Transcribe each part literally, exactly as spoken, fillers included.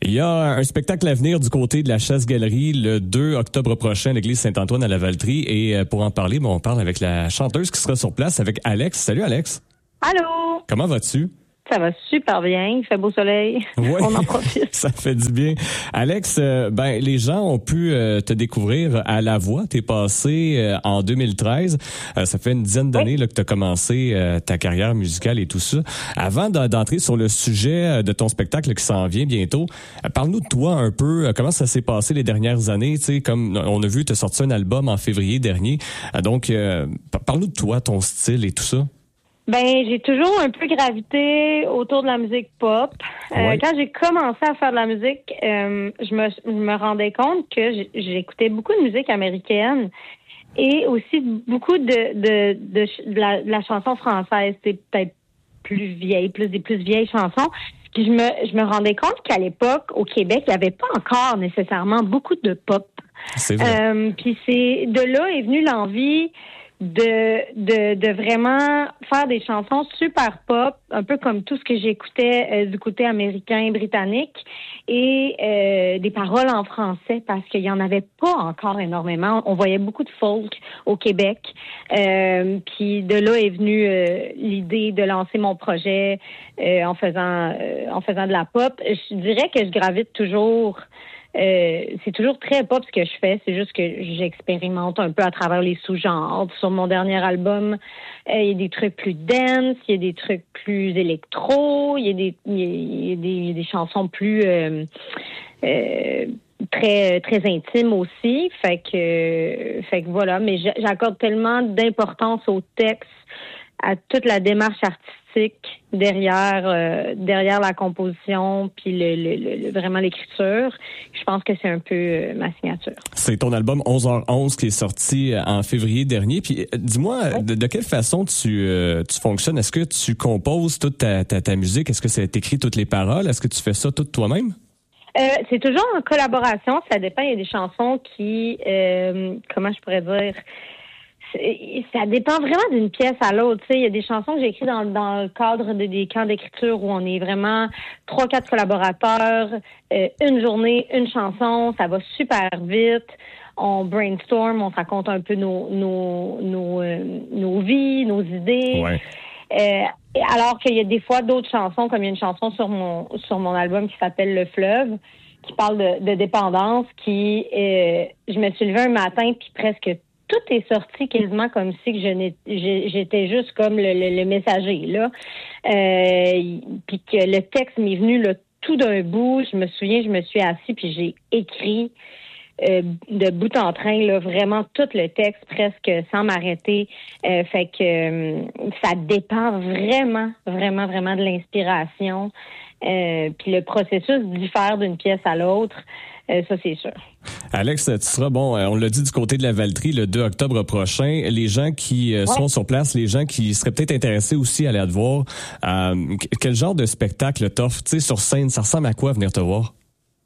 Il y a un spectacle à venir du côté de la Chasse-Galerie le deux octobre prochain à l'église Saint-Antoine à la Valtrie. Et pour en parler, bon, on parle avec la chanteuse qui sera sur place, avec Alex. Salut Alex. Allô. Comment vas-tu? Ça va super bien, il fait beau soleil, ouais, on en profite. Ça fait du bien. Alex, euh, ben les gens ont pu euh, te découvrir à La Voix. T'es passé euh, en deux mille treize. Euh, ça fait une dizaine d'années oui. là, que tu as commencé euh, ta carrière musicale et tout ça. Avant d'entrer sur le sujet de ton spectacle qui s'en vient bientôt, euh, parle-nous de toi un peu. Euh, comment ça s'est passé les dernières années? Tu sais, comme on a vu, tu as sorti un album en février dernier. Euh, donc, euh, parle-nous de toi, ton style et tout ça. Ben, j'ai toujours un peu gravité autour de la musique pop. Euh, ouais. Quand j'ai commencé à faire de la musique, euh, je me je me rendais compte que j'écoutais beaucoup de musique américaine et aussi beaucoup de de de, de, la, de la chanson française. C'est peut-être plus vieille, plus des plus vieilles chansons. Puis je me je me rendais compte qu'à l'époque, au Québec, il n'y avait pas encore nécessairement beaucoup de pop. C'est vrai. Euh, puis c'est de là est venue l'envie de, de de vraiment faire des chansons super pop, un peu comme tout ce que j'écoutais euh, du côté américain, britannique, et euh, des paroles en français, parce qu'il y en avait pas encore énormément. On voyait beaucoup de folk au Québec. Euh, puis de là est venue euh, l'idée de lancer mon projet euh, en faisant euh, en faisant de la pop. Je dirais que je gravite toujours. Euh, c'est toujours très pop ce que je fais, c'est juste que j'expérimente un peu à travers les sous-genres. Sur mon dernier album, euh, il y a des trucs plus dance, il y a des trucs plus électro, il y a des il y a des, il y a des chansons plus euh, euh, très très intimes aussi. Fait que fait que voilà, mais j'accorde tellement d'importance au texte, à toute la démarche artistique derrière euh, derrière la composition puis le, le, le vraiment l'écriture. Je pense que c'est un peu euh, ma signature. C'est ton album onze heures onze qui est sorti en février dernier. Puis dis-moi, ouais. de, de quelle façon tu euh, tu fonctionnes? Est-ce que tu composes toute ta, ta, ta musique? Est-ce que c'est t'écris toutes les paroles? Est-ce que tu fais ça toute toi-même? Euh, c'est toujours en collaboration. Ça dépend. Il y a des chansons qui, euh, comment je pourrais dire... Ça dépend vraiment d'une pièce à l'autre. Tu sais, il y a des chansons que j'ai écrites dans, dans le cadre de, des camps d'écriture où on est vraiment trois, quatre collaborateurs, euh, une journée, une chanson, ça va super vite. On brainstorm, on se raconte un peu nos nos nos, euh, nos vies, nos idées. Ouais. Euh, alors qu'il y a des fois d'autres chansons, comme il y a une chanson sur mon sur mon album qui s'appelle Le Fleuve, qui parle de, de dépendance, qui euh, je me suis levée un matin puis presque tout est sorti quasiment comme si que je n'étais, j'étais juste comme le, le, le messager, là. Euh, puis que le texte m'est venu là, tout d'un bout. Je me souviens, je me suis assise puis j'ai écrit euh, de bout en train, là, vraiment tout le texte presque sans m'arrêter. Euh, fait que euh, ça dépend vraiment, vraiment, vraiment de l'inspiration. Euh, puis le processus diffère d'une pièce à l'autre. Euh, ça, c'est sûr. Alex, tu seras, bon, on l'a dit, du côté de la Valtrie le deux octobre prochain. Les gens qui euh, ouais. sont sur place, les gens qui seraient peut-être intéressés aussi à aller te voir, euh, quel genre de spectacle t'offre? Tu sais, sur scène, ça ressemble à quoi venir te voir?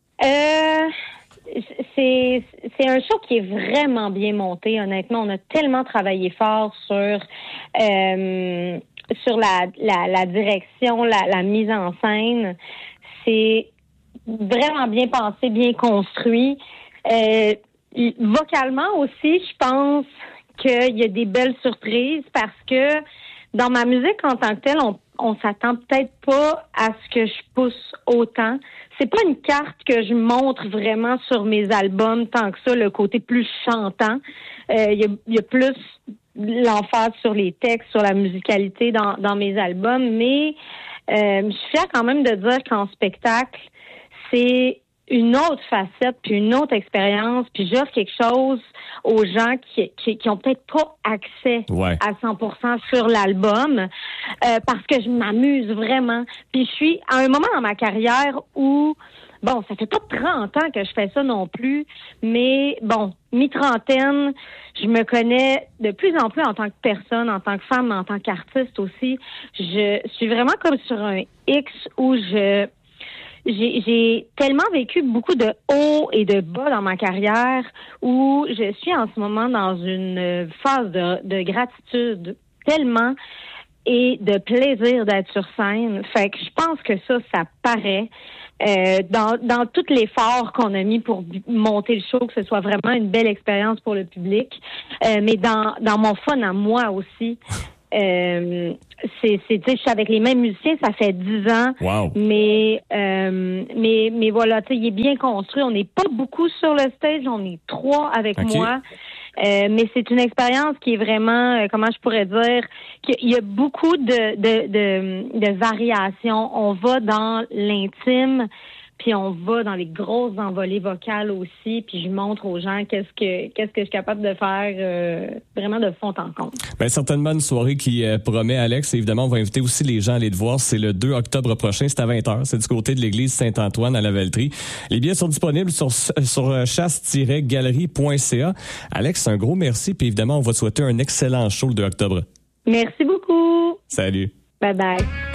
Euh, c'est, c'est un show qui est vraiment bien monté, honnêtement. On a tellement travaillé fort sur... Euh, sur la, la, la direction, la, la mise en scène. C'est vraiment bien pensé, bien construit. Euh, vocalement aussi, je pense qu'il y a des belles surprises parce que dans ma musique en tant que telle, on, on s'attend peut-être pas à ce que je pousse autant. C'est pas une carte que je montre vraiment sur mes albums tant que ça, le côté plus chantant. Euh, il y a, il y a plus l'emphase sur les textes, sur la musicalité dans, dans mes albums, mais euh, je suis fière quand même de dire qu'en spectacle, c'est une autre facette, puis une autre expérience, puis j'offre quelque chose aux gens qui qui, qui ont peut-être pas accès ouais. à cent pour cent sur l'album, euh, parce que je m'amuse vraiment. Puis je suis à un moment dans ma carrière où, bon, ça fait pas trente ans que je fais ça non plus, mais bon, mi-trentaine, je me connais de plus en plus en tant que personne, en tant que femme, en tant qu'artiste aussi. Je suis vraiment comme sur un X où je... J'ai, j'ai tellement vécu beaucoup de hauts et de bas dans ma carrière où je suis en ce moment dans une phase de, de gratitude tellement. et de plaisir d'être sur scène. Fait que je pense que ça, ça paraît. Euh, dans, dans tout l'effort qu'on a mis pour monter le show, que ce soit vraiment une belle expérience pour le public, euh, mais dans, dans mon fun à moi aussi. Euh, c'est, c'est, tu sais, je suis avec les mêmes musiciens, ça fait dix ans. Wow. Mais, euh, mais, mais voilà, tu sais, il est bien construit. On n'est pas beaucoup sur le stage, on est trois avec okay. moi. Euh, mais c'est une expérience qui est vraiment, euh, comment je pourrais dire, qu'il y a beaucoup de, de, de, de variations. On va dans l'intime, puis on va dans les grosses envolées vocales aussi, puis je montre aux gens qu'est-ce que qu'est-ce que je suis capable de faire euh, vraiment de fond en comble. Bien, certainement une soirée qui euh, promet, Alex. Et évidemment, on va inviter aussi les gens à aller te voir. C'est le deux octobre prochain, c'est à vingt heures. C'est du côté de l'église Saint-Antoine à la Velleterie. Les billets sont disponibles sur, sur chasse tiret galerie point c a. Alex, un gros merci. Puis évidemment, on va te souhaiter un excellent show le deux octobre. Merci beaucoup. Salut. Bye bye.